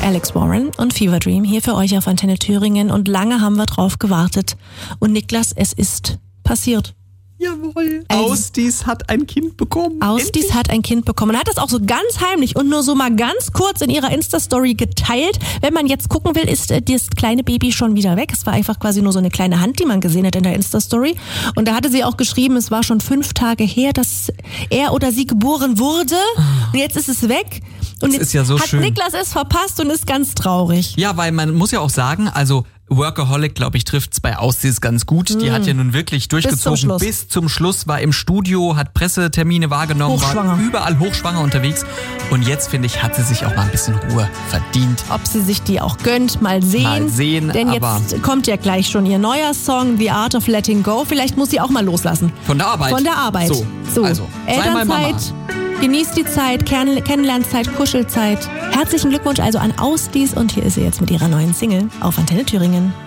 Alex Warren und Fever Dream hier für euch auf Antenne Thüringen und lange haben wir drauf gewartet. Und Niklas, es ist passiert. Jawohl. Ausdies hat ein Kind bekommen. Ausdies hat ein Kind bekommen. Und hat das auch so ganz heimlich und nur so mal ganz kurz in ihrer Insta-Story geteilt. Wenn man jetzt gucken will, ist das kleine Baby schon wieder weg. Es war einfach quasi nur so eine kleine Hand, die man gesehen hat in der Insta-Story. Und da hatte sie auch geschrieben, es war schon 5 Tage her, dass er oder sie geboren wurde. Und jetzt ist es weg. Und jetzt ist ja so hat schön. Niklas es verpasst und ist ganz traurig. Ja, weil man muss ja auch sagen, also Workaholic, glaube ich, trifft's bei Ausdies ganz gut. Die hat ja nun wirklich durchgezogen. Bis zum Schluss, war im Studio, hat Pressetermine wahrgenommen, war überall hochschwanger unterwegs. Und jetzt, finde ich, hat sie sich auch mal ein bisschen Ruhe verdient. Ob sie sich die auch gönnt, mal sehen. Mal sehen, denn jetzt kommt ja gleich schon ihr neuer Song, The Art of Letting Go. Vielleicht muss sie auch mal loslassen. Von der Arbeit. Von der Arbeit. So. Also, sei mal Mama. Genießt die Zeit, Kennenlernzeit, Kuschelzeit. Herzlichen Glückwunsch also an Ausdies und hier ist sie jetzt mit ihrer neuen Single auf Antenne Thüringen.